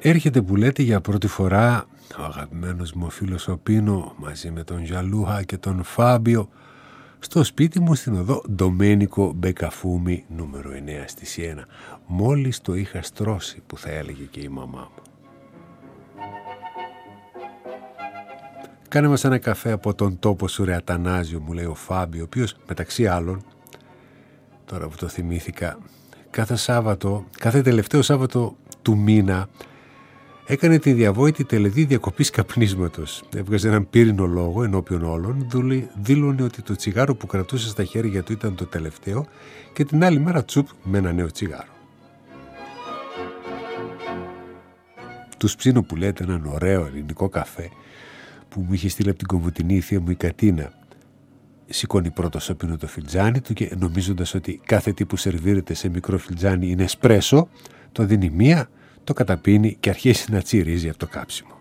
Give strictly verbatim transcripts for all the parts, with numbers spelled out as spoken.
Έρχεται που λέτε για πρώτη φορά ο αγαπημένος μου φίλος ο Πίνο μαζί με τον Γιανλούκα και τον Φάμπιο στο σπίτι μου στην οδό Ντομένικο Μπεκαφούμι νούμερο εννέα στη Σιένα. Μόλις το είχα στρώσει, που θα έλεγε και η μαμά μου. Κάνε μας ένα καφέ από τον τόπο σου ρε Ατανάζιο, μου λέει ο Φάμπιο, ο οποίος μεταξύ άλλων, τώρα που το θυμήθηκα, κάθε Σάββατο, κάθε τελευταίο Σάββατο του μήνα έκανε τη διαβόητη τελετή διακοπής καπνίσματος. Έβγαζε έναν πύρινο λόγο ενώπιον όλων, δήλωνε ότι το τσιγάρο που κρατούσε στα χέρια του ήταν το τελευταίο και την άλλη μέρα τσουπ με ένα νέο τσιγάρο. Τους ψήνω που λέτε έναν ωραίο ελληνικό καφέ που μου είχε στείλει από την Κομβουτινή η θεία μου η Κατίνα. Σηκώνει πρώτος ο Πίνο το φιλτζάνι του και νομίζοντας ότι κάθε τι που σερβίρεται σε μικρό φιλτζάνι είναι εσπρέσο, το δίνει μία, το καταπίνει και αρχίζει να τσιρίζει από το κάψιμο.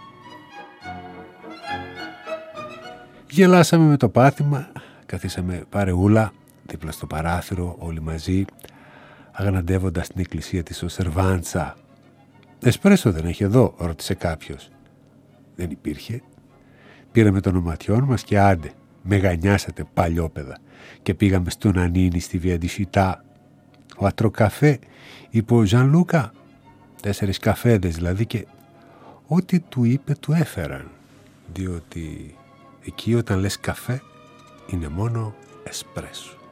Γελάσαμε με το πάθημα, καθίσαμε παρεούλα δίπλα στο παράθυρο όλοι μαζί, αγαναντεύοντας την εκκλησία της ο Σερβάντσα. «Εσπρέσο δεν έχει εδώ?» ρώτησε κάποιος. Δεν υπήρχε. Πήραμε των οματιών μας και άντε, μεγανιάσατε παλιόπαιδα, και πήγαμε στον Ανίνη στη Βιαντισιτά. «Ο ατροκαφέ», είπε ο Γιανλούκα. Τέσσερις καφέδες δηλαδή, και ό,τι του είπε του έφεραν, διότι εκεί όταν λες καφέ είναι μόνο εσπρέσο.